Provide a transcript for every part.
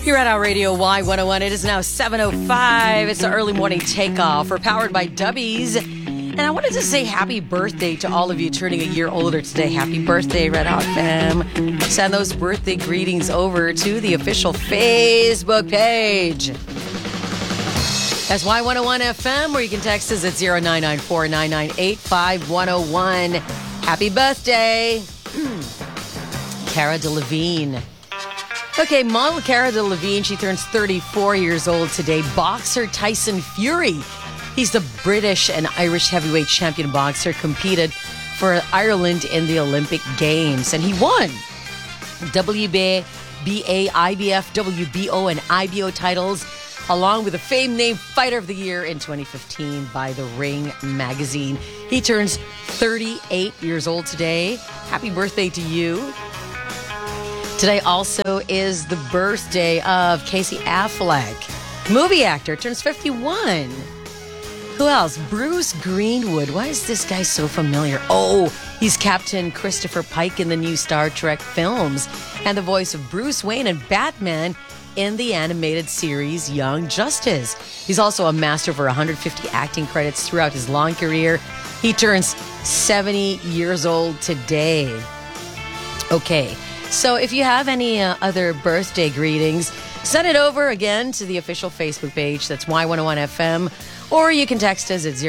You're at our Radio Y101. It is now 7:05. It's the early morning takeoff. We're powered by Dubbies. And I wanted to say happy birthday to all of you turning a year older today. Happy birthday, Red Hot fam. Send those birthday greetings over to the official Facebook page. That's Y101 FM, where you can text us at 0994-998-5101. Happy birthday, Cara Delevingne. Okay, model Cara Delevingne, she turns 34 years old today. Boxer Tyson Fury, he's the British and Irish heavyweight champion boxer, competed for Ireland in the Olympic Games. And he won WBA, IBF, WBO, and IBO titles, along with the fame-named Fighter of the Year in 2015 by The Ring magazine. He turns 38 years old today. Happy birthday to you. Today also is the birthday of Casey Affleck. Movie actor, turns 51. Who else? Bruce Greenwood. Why is this guy so familiar? Oh, he's Captain Christopher Pike in the new Star Trek films and the voice of Bruce Wayne and Batman in the animated series Young Justice. He's also a master for 150 acting credits throughout his long career. He turns 70 years old today. Okay. So if you have any other birthday greetings, send it over again to the official Facebook page. That's Y101 FM. Or you can text us at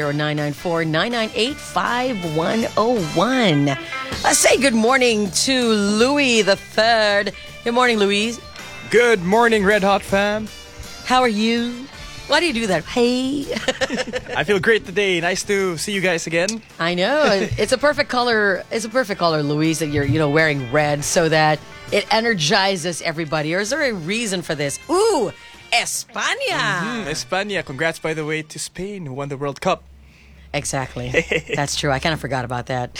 0994-998-5101. Let's say good morning to Louis the Third. Good morning, Louis. Good morning, Red Hot fam. How are you? Why do you do that? Hey. I feel great today. Nice to see you guys again. I know. It's a perfect color. It's a perfect color, Luis, that you're wearing red so that it energizes everybody. Or is there a reason for this? Ooh, España. España. Congrats, by the way, to Spain, who won the World Cup. Exactly. That's true. I kind of forgot about that.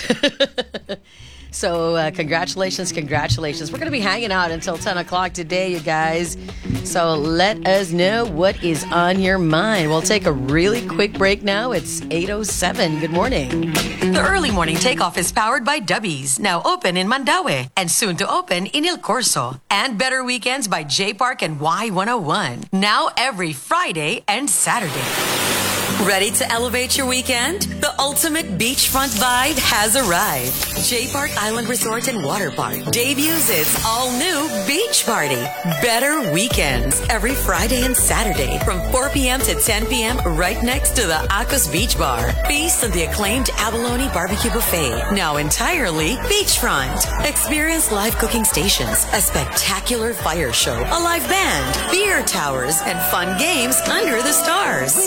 So congratulations. We're going to be hanging out until 10 o'clock today, you guys. So let us know what is on your mind. We'll take a really quick break now. It's 8:07. Good morning. The early morning takeoff is powered by Dubbies, now open in Mandaue and soon to open in Il Corso. And Better Weekends by J Park and Y101, now every Friday and Saturday. Ready to elevate your weekend? The ultimate beachfront vibe has arrived. J Park Island Resort and Water Park debuts its all-new beach party. Better Weekends every Friday and Saturday from 4 p.m. to 10 p.m. right next to the Acos Beach Bar. Feast on the acclaimed Abalone Barbecue Buffet, now entirely beachfront. Experience live cooking stations, a spectacular fire show, a live band, beer towers, and fun games under the stars.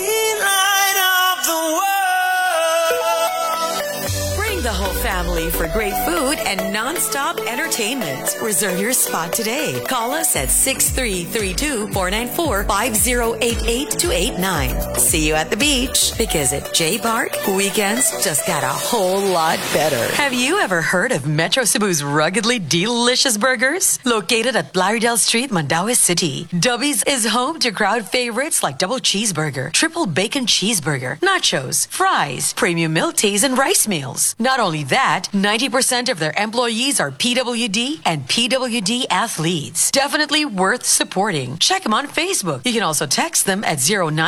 Bring the whole family for great food and non-stop entertainment. Reserve your spot today. Call us at 6332-494-5088-89. See you at the beach, because at J Park, weekends just got a whole lot better. Have you ever heard of Metro Cebu's ruggedly delicious burgers? Located at Plaridel Street, Mandaue City, Dubbies is home to crowd favorites like double cheeseburger, triple bacon cheeseburger, nachos, fries, premium milk teas, and rice meals. Not only that, 90% of their employees are PWD and PWD athletes. Definitely worth supporting. Check them on Facebook. You can also text them at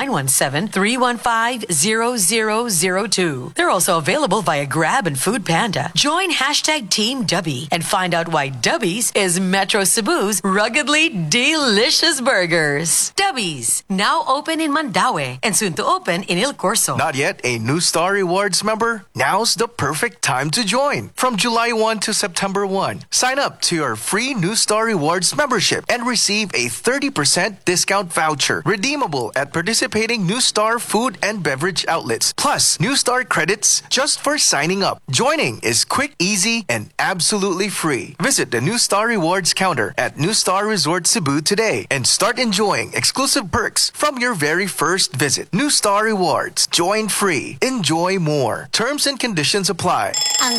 0917-315-0002. They're also available via Grab and Food Panda. Join hashtag Team Dubby and find out why Dubbies is Metro Cebu's ruggedly delicious burgers. Dubbies, now open in Mandaue and soon to open in Il Corso. Not yet a New Star Rewards member? Now's the perfect time to join. From July 1 to September 1, sign up to your free New Star Rewards membership and receive a 30% discount voucher redeemable at participating New Star food and beverage outlets. Plus, New Star credits just for signing up. Joining is quick, easy, and absolutely free. Visit the New Star Rewards counter at New Star Resort Cebu today and start enjoying exclusive perks from your very first visit. New Star Rewards. Join free. Enjoy more. Terms and conditions apply. Ang